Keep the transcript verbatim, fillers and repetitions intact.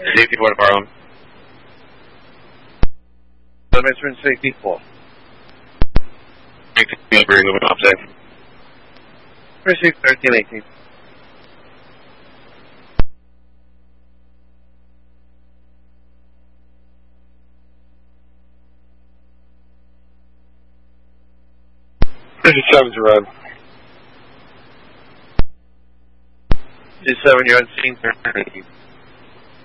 Safety board of our own. Dimension safety four. Moving object. Receive thirteen eighteen. fifty-seven to run. fifty-seven, you're on scene thirteen eighteen.